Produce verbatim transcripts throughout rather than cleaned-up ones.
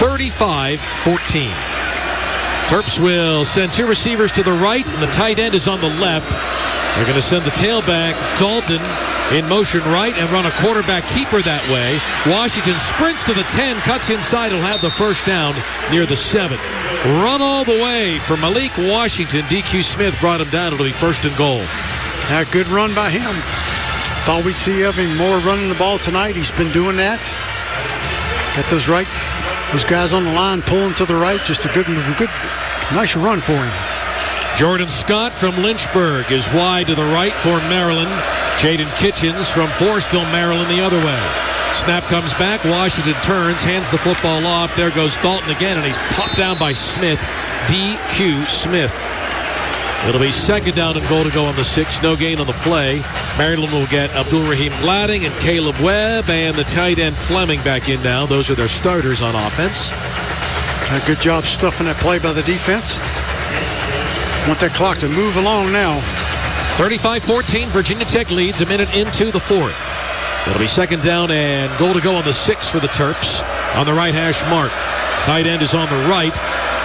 thirty-five fourteen. Terps will send two receivers to the right, and the tight end is on the left. They're going to send the tailback, Dalton, in motion right and run a quarterback keeper that way. Washington sprints to the ten, cuts inside, and will have the first down near the seven. Run all the way for Malik Washington. D Q Smith brought him down. It'll be first and goal. Yeah, good run by him. Thought we'd see of him more running the ball tonight. He's been doing that. Got those right, those guys on the line pulling to the right. Just a good, good, nice run for him. Jordan Scott from Lynchburg is wide to the right for Maryland. Jaden Kitchens from Forestville, Maryland, the other way. Snap comes back. Washington turns, hands the football off. There goes Dalton again, and he's popped down by Smith. D Q Smith. It'll be second down and goal to go on the six. No gain on the play. Maryland will get Abdul Rahim Gladding and Caleb Webb and the tight end Fleming back in now. Those are their starters on offense. A good job stuffing that play by the defense. Want that clock to move along now. thirty-five fourteen, Virginia Tech leads a minute into the fourth. It'll be second down and goal to go on the six for the Terps. On the right hash mark. Tight end is on the right.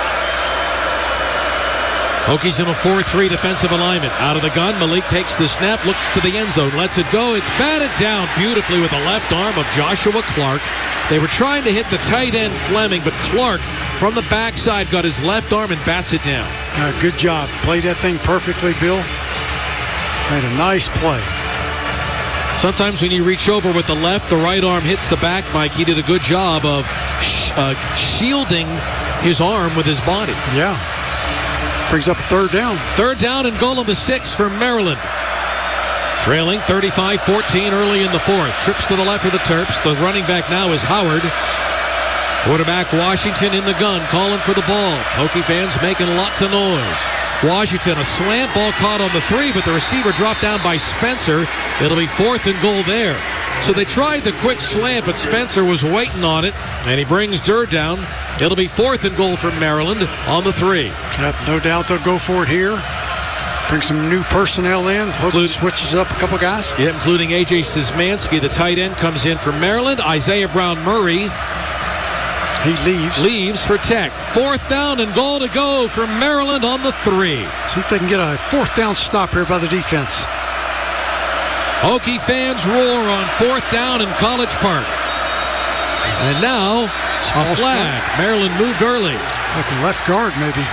Hokies in a four three defensive alignment. Out of the gun, Malik takes the snap, looks to the end zone, lets it go. It's batted down beautifully with the left arm of Joshua Clark. They were trying to hit the tight end Fleming, but Clark from the backside got his left arm and bats it down. Uh, good job. Played that thing perfectly, Bill. Made a nice play. Sometimes when you reach over with the left, the right arm hits the back, Mike. He did a good job of sh- uh, shielding his arm with his body. Yeah. Brings up a third down. Third down and goal on the six for Maryland. Trailing thirty-five fourteen early in the fourth. Trips to the left for the Terps. The running back now is Howard. Quarterback Washington in the gun, calling for the ball. Hokie fans making lots of noise. Washington, a slant ball caught on the three, but the receiver dropped down by Spencer. It'll be fourth and goal there. So they tried the quick slant, but Spencer was waiting on it, and he brings Durr down. It'll be fourth and goal for Maryland on the three. Yep, no doubt they'll go for it here. Bring some new personnel in. Hope it switches up a couple guys. Yeah, including A J Szymanski, the tight end, comes in for Maryland. Isaiah Brown-Murray. He leaves. Leaves for Tech. Fourth down and goal to go for Maryland on the three. See if they can get a fourth down stop here by the defense. Hokie fans roar on fourth down in College Park. And now, a flag. Maryland moved early. Like a left guard, maybe.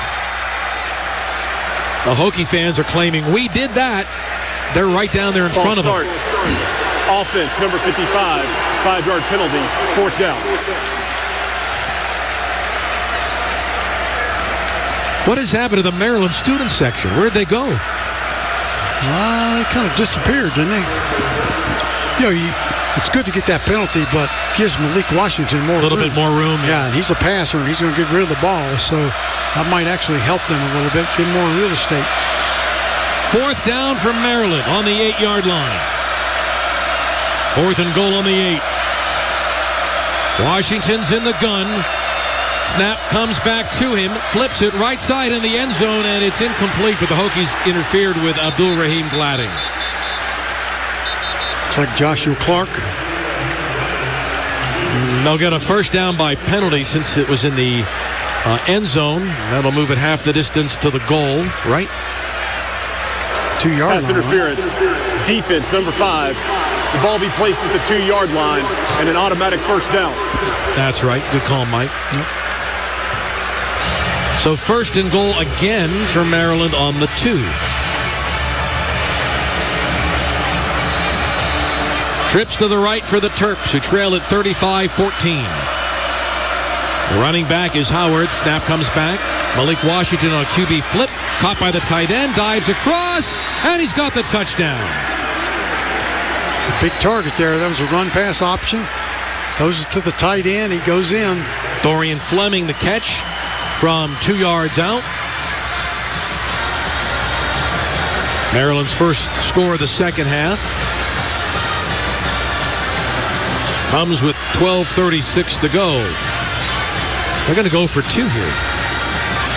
The Hokie fans are claiming, we did that. They're right down there in Ball front start. of them. Offense, number fifty-five. Five-yard penalty. Fourth down. What has happened to the Maryland student section? Where'd they go? Uh, they kind of disappeared, didn't they? You know, you, it's good to get that penalty, but gives Malik Washington more A little room. bit more room. Yeah, and he's a passer, and he's going to get rid of the ball, so that might actually help them a little bit, get more real estate. Fourth down for Maryland on the eight-yard line. Fourth and goal on the eight. Washington's in the gun. Snap comes back to him, flips it right side in the end zone, and it's incomplete, but the Hokies interfered with Abdul Rahim Gladding. It's like Joshua Clark. They'll get a first down by penalty since it was in the uh, end zone. That'll move it half the distance to the goal, right? Two-yard Pass line. interference. Right? Defense, number five. The ball be placed at the two-yard line and an automatic first down. That's right. Good call, Mike. Yep. So first and goal again for Maryland on the two. Trips to the right for the Terps, who trail at thirty-five fourteen. The running back is Howard. Snap comes back. Malik Washington on a Q B flip. Caught by the tight end. Dives across. And he's got the touchdown. It's a big target there. That was a run-pass option. Goes to the tight end. He goes in. Dorian Fleming the catch from two yards out. Maryland's first score of the second half comes with twelve thirty-six to go. They're going to go for two here.